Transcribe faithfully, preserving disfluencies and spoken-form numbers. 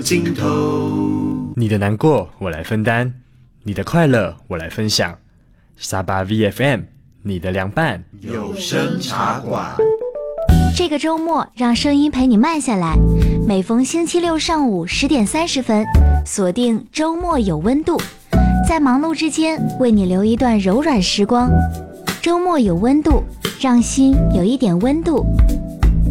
尽头。 你的难过我来分担，你的快乐我来分享。沙巴 V F M， 你的凉拌有声茶馆。 这个周末让声音陪你慢下来，每逢星期六上午十点三十分，锁定周末有温度，在忙碌之间为你留一段柔软时光。周末有温度，让心有一点温度。